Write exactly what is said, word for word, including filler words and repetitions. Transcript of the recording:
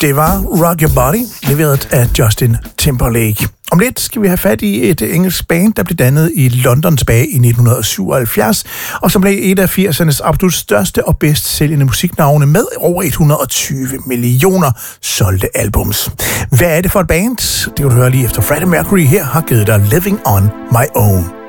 Det var Rock Your Body, leveret af Justin Timberlake. Om lidt skal vi have fat i et engelsk band, der blev dannet i London tilbage i nitten syvoghalvfjerds, og som blev et af firsernes absolut største og bedst sælgende musiknavne med over et hundrede og tyve millioner solgte albums. Hvad er det for et band? Det kan du høre lige efter Freddie Mercury her har givet dig Living on My Own.